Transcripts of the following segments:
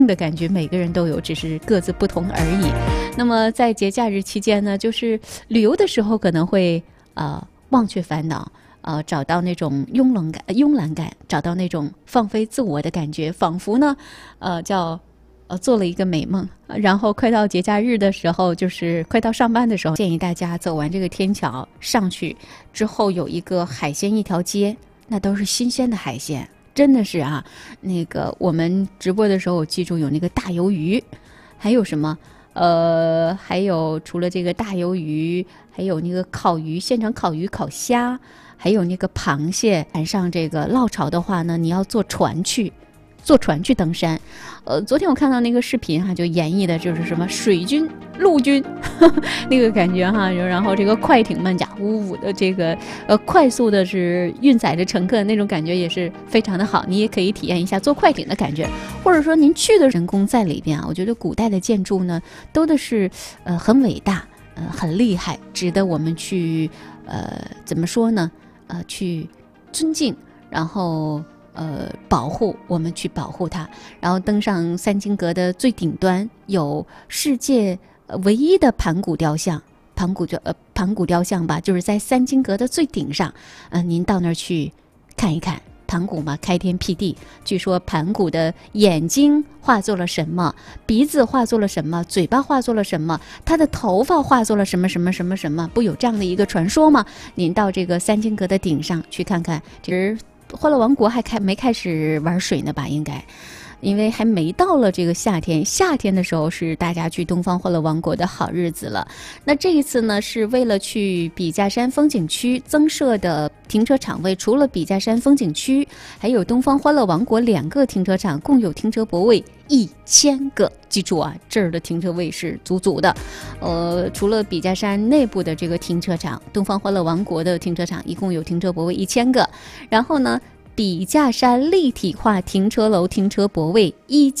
的感觉每个人都有，只是各自不同而已。那么在节假日期间呢，就是旅游的时候可能会忘却烦恼，找到那种慵懒感，找到那种放飞自我的感觉，仿佛呢做了一个美梦。然后快到节假日的时候，就是快到上班的时候，建议大家走完这个天桥上去之后，有一个海鲜一条街，那都是新鲜的海鲜，真的是啊。那个我们直播的时候，我记住有那个大鱿鱼，还有什么还有除了这个大鱿鱼，还有那个烤鱼，现场烤鱼、烤虾，还有那个螃蟹。晚上这个落潮的话呢，你要坐船去登山。昨天我看到那个视频哈，就演绎的就是什么水军、陆军那个感觉哈，然后这个快艇们呜呜的这个快速的是运载着乘客，那种感觉也是非常的好。你也可以体验一下坐快艇的感觉，或者说您去的人工在里边啊，我觉得古代的建筑呢都的是很伟大，很厉害，值得我们去怎么说呢？去尊敬，然后保护，我们去保护它。然后登上三清阁的最顶端，有世界唯一的盘古雕像，盘古雕像吧，就是在三清阁的最顶上。您到那儿去看一看。盘古嘛，开天辟地，据说盘古的眼睛化作了什么，鼻子化作了什么，嘴巴化作了什么，他的头发化作了什么什么什么什么，不有这样的一个传说吗？您到这个三清阁的顶上去看看。其实欢乐王国还没开始玩水呢吧，应该因为还没到了这个夏天的时候是大家去东方欢乐王国的好日子了。那这一次呢，是为了去笔架山风景区增设的停车场位，除了笔架山风景区，还有东方欢乐王国2个停车场，共有停车泊位1000个。记住啊，这儿的停车位是足足的。除了笔架山内部的这个停车场，东方欢乐王国的停车场一共有停车泊位1000个。然后呢，笔架山立体化停车楼停车泊位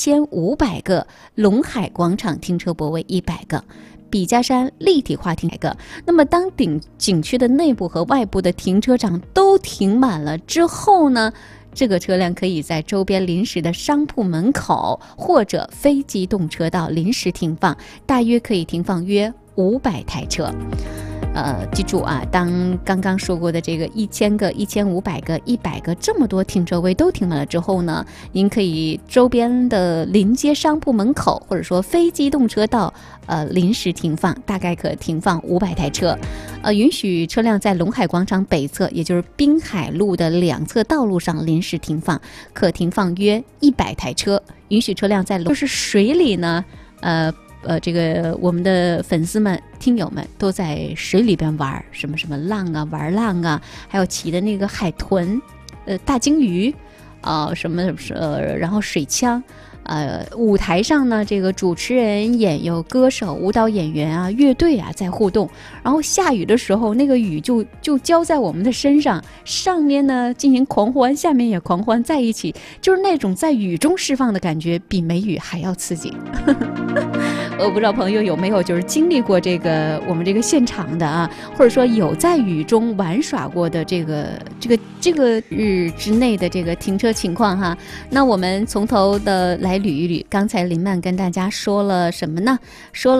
1500个，龙海广场停车泊位100个，笔架山立体化停100个。那么当景区的内部和外部的停车场都停满了之后呢，这个车辆可以在周边临时的商铺门口或者非机动车道临时停放，大约可以停放约500台车。记住啊，当刚刚说过的这个1000个、1500个、100个这么多停车位都停满了之后呢，您可以周边的临街商铺门口或者说非机动车道临时停放，大概可停放500台车。允许车辆在龙海广场北侧，也就是滨海路的2侧道路上临时停放，可停放约100台车。允许车辆在就是水里呢，这个我们的粉丝们、听友们都在水里边玩什么浪啊，玩浪啊，还有骑的那个海豚、大鲸鱼然后水枪。舞台上呢，这个主持人、演有歌手、舞蹈演员啊、乐队啊在互动。然后下雨的时候，那个雨就浇在我们的身上，上面呢进行狂欢，下面也狂欢在一起，就是那种在雨中释放的感觉，比梅雨还要刺激。我不知道朋友有没有就是经历过我们这个现场的啊，或者说有在雨中玩耍过的这个日之内的这个停车情况哈。那我们从头的来捋一捋，刚才林曼跟大家说了什么呢？说了